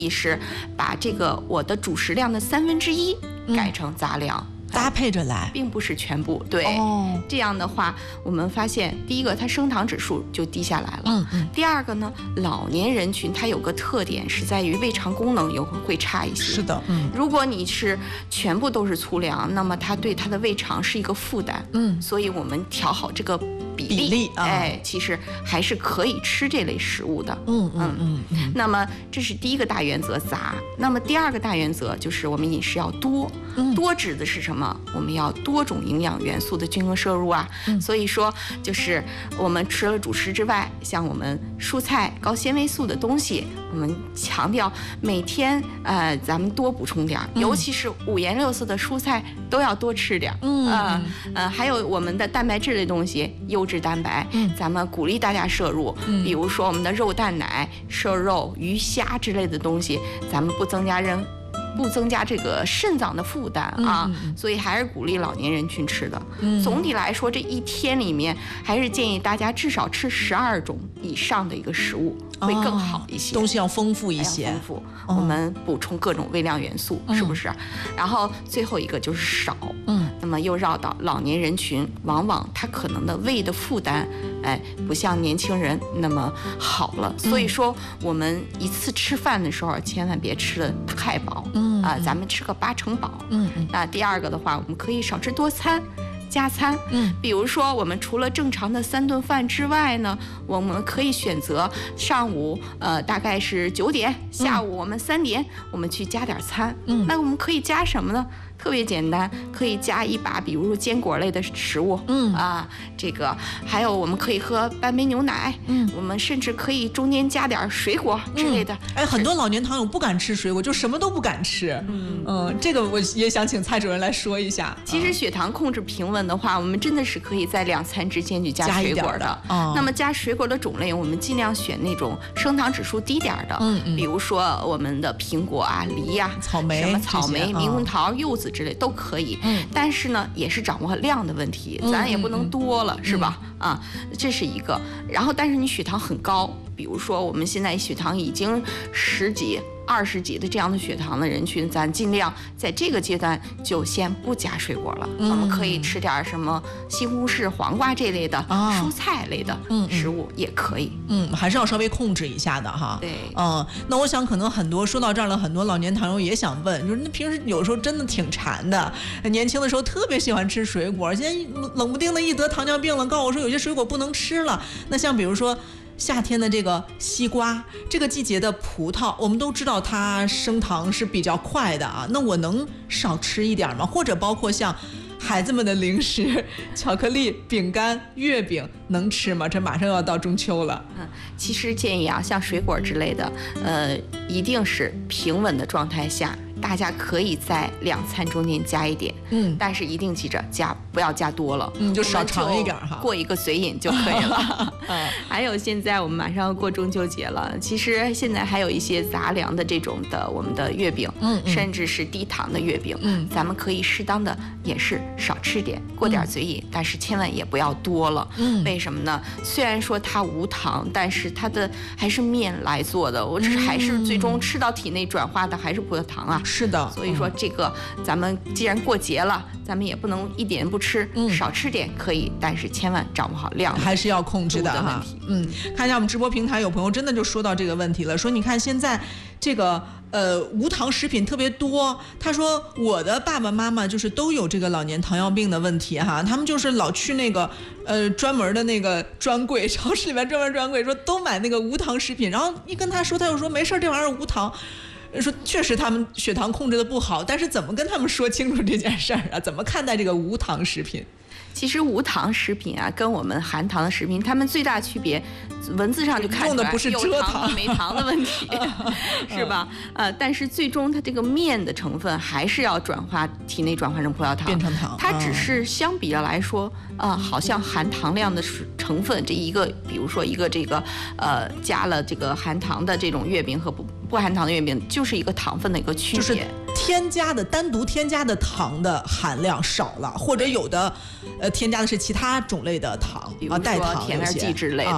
是把这个我的主食量的1/3改成杂粮。 搭配着来， 并不是全部。对，这样的话，我们发现第一个，它升糖指数就低下来了。第二个呢，老年人群它有个特点是在于胃肠功能会差一些。 是的， 如果你是全部都是粗粮，那么它对它的胃肠是一个负担。所以我们调好这个比例，其实还是可以吃这类食物的。那么这是第一个大原则，杂。那么第二个大原则就是我们饮食要多。多指的是什么？我们要多种营养元素的均衡摄入啊。所以说，就是我们除了主食之外，像我们蔬菜、高纤维素的东西，我们强调每天咱们多补充点，尤其是5颜6色的蔬菜都要多吃点。还有我们的蛋白质类东西，优质蛋白，咱们鼓励大家摄入。比如说我们的肉、蛋、奶、瘦肉、鱼虾之类的东西，咱们不增加这个肾脏的负担啊，所以还是鼓励老年人群吃的。总体来说，这一天里面还是建议大家至少吃12种以上的一个食物，会更好一些。 东西要丰富一些， 我们补充各种微量元素，是不是？然后最后一个就是少。那么又绕到老年人群，往往他可能的胃的负担，不像年轻人那么好了。所以说，我们一次吃饭的时候，千万别吃得太饱。咱们吃个8成饱。那第二个的话，我们可以少吃多餐。加餐，比如说我们除了正常的3顿饭之外呢，我们可以选择上午大概是9点，下午我们3点，我们去加点餐。那我们可以加什么呢？特别简单，可以加一把，比如说坚果类的食物。这个还有我们可以喝半杯牛奶。我们甚至可以中间加点水果之类的。 很多老年糖友不敢吃水果，就什么都不敢吃。这个我也想请蔡主任来说一下。 其实血糖控制平稳的话，我们真的是可以在2餐之间去加水果的。那么加水果的种类，我们尽量选那种升糖指数低点的。比如说我们的苹果啊、梨啊、 草莓、 猕猴桃、柚子之类都可以。但是呢，也是掌握量的问题，咱也不能多了，是吧？这是一个。然后，但是你血糖很高，比如说我们现在血糖已经10几、20几的这样的血糖的人群，咱尽量在这个阶段就先不加水果了。我们可以吃点什么西红柿、黄瓜这类的蔬菜类的食物也可以。 还是要稍微控制一下的哈。 对。 那我想可能很多说到这儿了，很多老年糖友也想问，就是那平时有时候真的挺馋的，年轻的时候特别喜欢吃水果，现在冷不丁的一得糖尿病了，告诉我说有些水果不能吃了。那像比如说夏天的这个西瓜，这个季节的葡萄，我们都知道它升糖是比较快的啊。那我能少吃一点吗？或者包括像孩子们的零食，巧克力、饼干、月饼能吃吗？这马上要到中秋了。 其实建议啊，像水果之类的，一定是平稳的状态下，大家可以在2餐中间加一点。但是一定记着不要加多了。 就少尝一点哈， 过一个嘴瘾就可以了。还有现在我们马上要过中秋节了，其实现在还有一些杂粮的这种的我们的月饼，甚至是低糖的月饼，咱们可以适当的也是少吃点，过点嘴瘾，但是千万也不要多了。为什么呢？虽然说它无糖，但是它的还是面来做的，我还是最终吃到体内转化的还是葡萄糖啊。 是的。 所以说这个咱们既然过节了，咱们也不能一点不吃，少吃点可以，但是千万掌握好量， 还是要控制的哈。看一下我们直播平台有朋友真的就说到这个问题了，说你看现在这个无糖食品特别多，他说我的爸爸妈妈就是都有这个老年糖尿病的问题哈，他们就是老去那个专门的那个专柜，超市里面专门专柜，说都买那个无糖食品，然后一跟他说，他又说没事，这玩意儿无糖。说确实他们血糖控制的不好，但是怎么跟他们说清楚这件事儿啊？怎么看待这个无糖食品？ 其实无糖食品啊，跟我们含糖的食品，它们最大区别，文字上就看出来， 用的不是蔗糖没糖的问题，是吧？但是最终它这个面的成分还是要体内转化成葡萄糖， 变成糖。 它只是相比较来说，好像含糖量的成分这一个，比如说一个这个加了这个含糖的这种月饼和不含糖的月饼，就是一个糖分的一个区别。就是单独添加的糖的含量少了，或者有的添加的是其他种类的糖， 比如说甜味剂之类的。